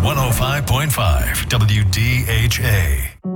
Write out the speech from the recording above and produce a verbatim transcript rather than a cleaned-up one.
one oh five point five W D H A.